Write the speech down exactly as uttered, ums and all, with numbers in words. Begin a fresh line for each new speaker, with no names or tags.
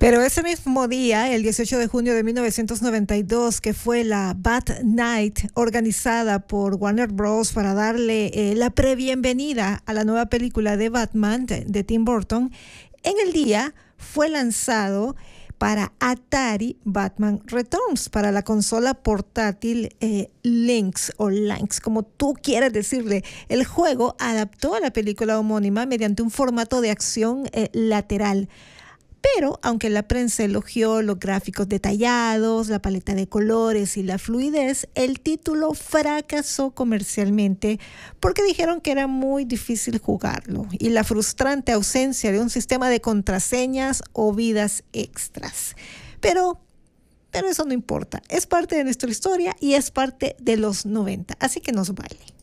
Pero ese mismo día, el dieciocho de junio de mil novecientos noventa y dos, que fue la Bat Night organizada por Warner Bros. Para darle eh, la prebienvenida a la nueva película de Batman de, de Tim Burton, en el día fue lanzado para Atari Batman Returns, para la consola portátil eh, Lynx o Lynx, como tú quieras decirle. El juego adaptó a la película homónima mediante un formato de acción eh, lateral. Pero, aunque la prensa elogió los gráficos detallados, la paleta de colores y la fluidez, el título fracasó comercialmente porque dijeron que era muy difícil jugarlo y la frustrante ausencia de un sistema de contraseñas o vidas extras. Pero, pero eso no importa. Es parte de nuestra historia y es parte de los noventa, así que nos vale.